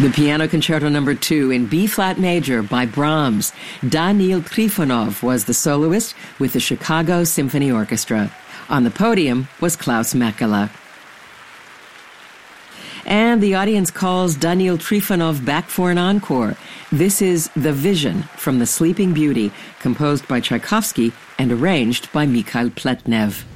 The Piano Concerto No. 2 in B-flat major by Brahms. Daniil Trifonov was the soloist with the Chicago Symphony Orchestra. On the podium was Klaus Mäkelä. And the audience calls Daniil Trifonov back for an encore. This is The Vision from The Sleeping Beauty, composed by Tchaikovsky and arranged by Mikhail Pletnev.